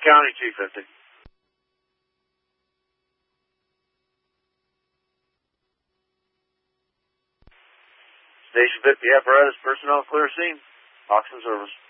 County 250. Station 50 apparatus personnel clear scene. Oxygen service.